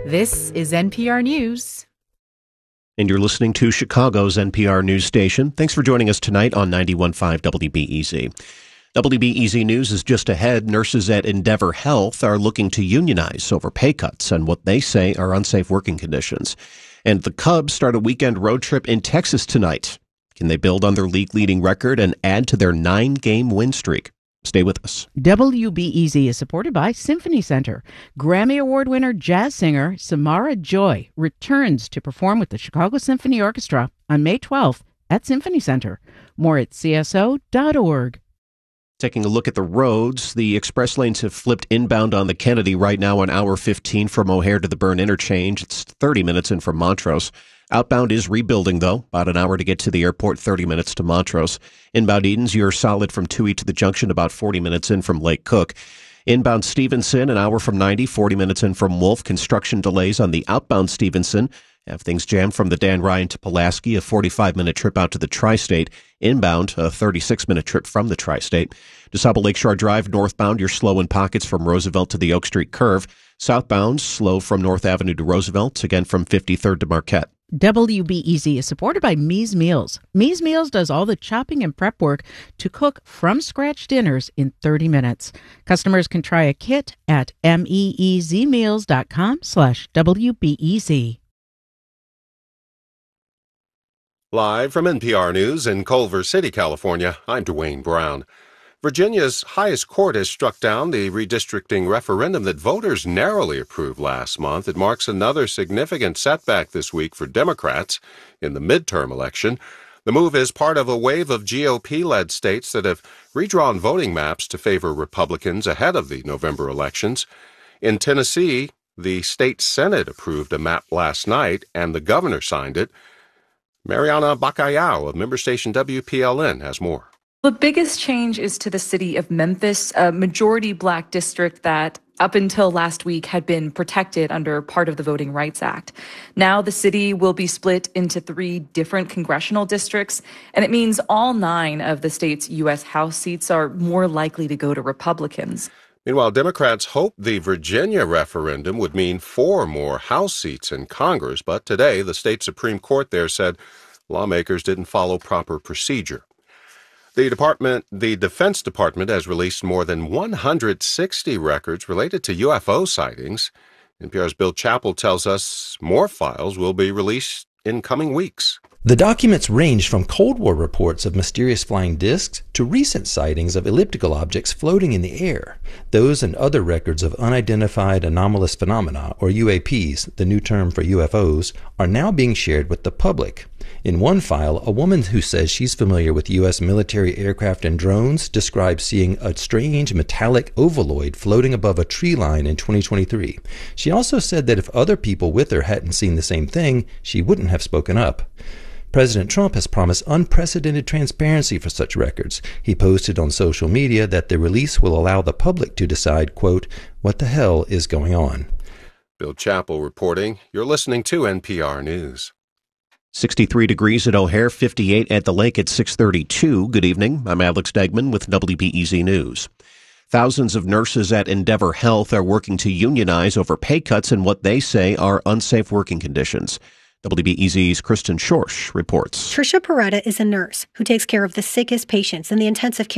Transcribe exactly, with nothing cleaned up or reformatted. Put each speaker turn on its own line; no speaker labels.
This is N P R News.
And you're listening to Chicago's N P R News Station. Thanks for joining us tonight on ninety-one point five W B E Z. W B E Z News is just ahead. Nurses at Endeavor Health are looking to unionize over pay cuts and what they say are unsafe working conditions. And the Cubs start a weekend road trip in Texas tonight. Can they build on their league-leading record and add to their nine-game win streak? Stay with us.
W B E Z is supported by Symphony Center. Grammy Award winner jazz singer Samara Joy returns to perform with the Chicago Symphony Orchestra on May twelfth at Symphony Center. More at C S O dot org.
Taking a look at the roads, the express lanes have flipped inbound on the Kennedy right now on hour fifteen from O'Hare to the Byrne interchange. It's thirty minutes in from Montrose. Outbound is rebuilding, though. About an hour to get to the airport, thirty minutes to Montrose. Inbound Edens, you're solid from Toohey to the junction, about forty minutes in from Lake Cook. Inbound Stevenson, an hour from ninety, forty minutes in from Wolf. Construction delays on the outbound Stevenson. Have things jammed from the Dan Ryan to Pulaski, a forty-five minute trip out to the Tri-State. Inbound, a thirty-six minute trip from the Tri-State. DeSable Lakeshore Drive, northbound, you're slow in pockets from Roosevelt to the Oak Street curve. Southbound, slow from North Avenue to Roosevelt, again from fifty-third to Marquette.
W B E Z is supported by Me's Meals. Me's Meals does all the chopping and prep work to cook from-scratch dinners in thirty minutes. Customers can try a kit at meezmeals.com slash WBEZ.
Live from N P R News in Culver City, California, I'm Dwayne Brown. Virginia's highest court has struck down the redistricting referendum that voters narrowly approved last month. It marks another significant setback this week for Democrats in the midterm election. The move is part of a wave of G O P-led states that have redrawn voting maps to favor Republicans ahead of the November elections. In Tennessee, the state Senate approved a map last night, and the governor signed it. Mariana Bacallao of member station W P L N has more.
The biggest change is to the city of Memphis, a majority black district that up until last week had been protected under part of the Voting Rights Act. Now the city will be split into three different congressional districts, and it means all nine of the state's U S House seats are more likely to go to Republicans.
Meanwhile, Democrats hoped the Virginia referendum would mean four more House seats in Congress, but today the state Supreme Court there said lawmakers didn't follow proper procedure. The department, the Defense Department has released more than one hundred sixty records related to U F O sightings. N P R's Bill Chappell tells us more files will be released in coming weeks.
The documents range from Cold War reports of mysterious flying discs to recent sightings of elliptical objects floating in the air. Those and other records of unidentified anomalous phenomena, or U A Ps, the new term for U F Os, are now being shared with the public. In one file, a woman who says she's familiar with U S military aircraft and drones describes seeing a strange metallic ovaloid floating above a tree line in twenty twenty-three. She also said that if other people with her hadn't seen the same thing, she wouldn't have spoken up. President Trump has promised unprecedented transparency for such records. He posted on social media that the release will allow the public to decide, quote, what the hell is going on.
Bill Chappell reporting. You're listening to N P R News.
sixty-three degrees at O'Hare, fifty-eight at the lake at six thirty-two. Good evening. I'm Alex Degman with W B E Z News. Thousands of nurses at Endeavor Health are working to unionize over pay cuts and what they say are unsafe working conditions. W B E Z's Kristen Schorsch reports.
Trisha Peretta is a nurse who takes care of the sickest patients in the intensive care